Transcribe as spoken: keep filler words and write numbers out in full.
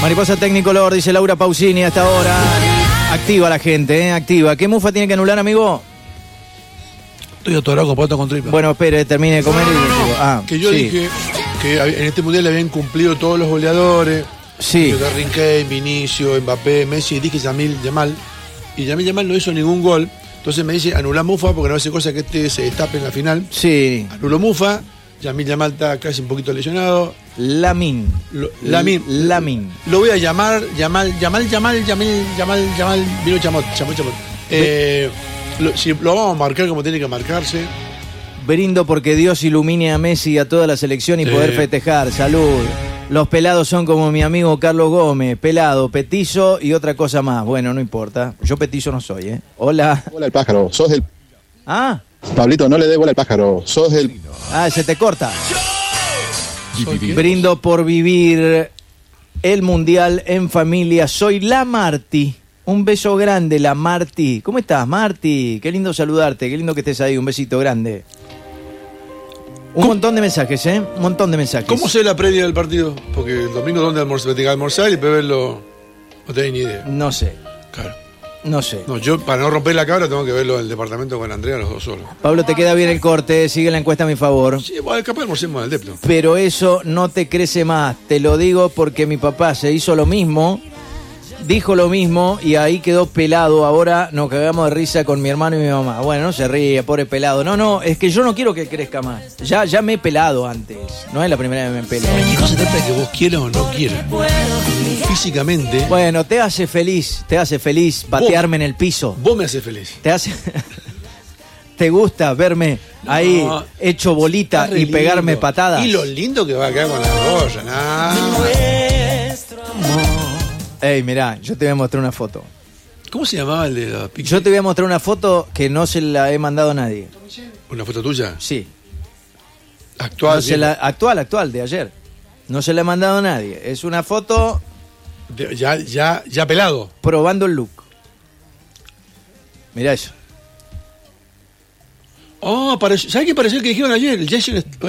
Mariposa Technicolor, dice Laura Pausini hasta ahora. Activa la gente, ¿eh? Activa. ¿Qué mufa tiene que anular, amigo? Estoy atorado con pato con tripa. Bueno, espere, termine de comer. No, no, no, y... no. Ah, que yo sí. dije que en este mundial le habían cumplido todos los goleadores. Sí. Harry Kane, Vinicio, Mbappé, Messi, dije Yamil Yamal. Y Yamil Yamal no hizo ningún gol. Entonces me dice, anula Mufa porque no hace cosa que este se destape en la final. Sí. Anuló Mufa. Yamil Yamal está casi un poquito lesionado. Lamin. Lo, Lamin. Lamin. Lo voy a llamar, Yamal, Yamal, Yamal, Yamil, Yamal, Yamal, vino Chamot, Chamot, Chamot. Eh, lo, si lo vamos a marcar como tiene que marcarse. Brindo porque Dios ilumine a Messi y a toda la selección y Sí. poder festejar. Salud. Los pelados son como mi amigo Carlos Gómez. Pelado, petizo y otra cosa más. Bueno, no importa. Yo petizo no soy, ¿eh? Hola. Bola al pájaro, sos el... Ah. Pablito, no le dé bola al pájaro, sos el... Ah, se te corta. Brindo por vivir el mundial en familia. Soy la Marti. Un beso grande, la Marti. ¿Cómo estás, Marti? Qué lindo saludarte, qué lindo que estés ahí. Un besito grande. Un montón de mensajes, ¿eh? Un montón de mensajes. ¿Cómo sé la previa del partido? Porque el domingo, ¿dónde almorzar? Tengo que almorzar y después verlo. No tenés ni idea. No sé. Claro. No sé. No, yo para no romper la cabra tengo que verlo en el departamento con Andrea, los dos solos. Pablo, te queda bien el corte. Sigue la encuesta a mi favor. Sí, bueno, capaz almorcemos en el Depto. Pero eso no te crece más. Te lo digo porque mi papá se hizo lo mismo, dijo lo mismo y ahí quedó pelado. Ahora nos cagamos de risa con mi hermano y mi mamá. Bueno, no se ríe, pobre pelado. No, no, es que yo no quiero que crezca más. Ya, ya me he pelado antes. No es la primera vez que me pelo. No se trata de que vos quieras o no quieras. Físicamente. Bueno, te hace feliz, te hace feliz patearme en el piso. Vos me haces feliz. Te hace... ¿Te gusta verme ahí No, hecho bolita y lindo. pegarme patadas? Y lo lindo que va a quedar con la roya, nada. Ey, mirá, yo te voy a mostrar una foto. ¿Cómo se llamaba el de la pizza? Yo te voy a mostrar una foto que no se la he mandado a nadie. ¿Una foto tuya? Sí. Actual. No se la- actual, actual, de ayer. No se la he mandado a nadie. Es una foto De- ya, ya, ya pelado. probando el look. Mirá eso. Oh, pareció, ¿sabes qué pareció el que dijeron ayer? El Jason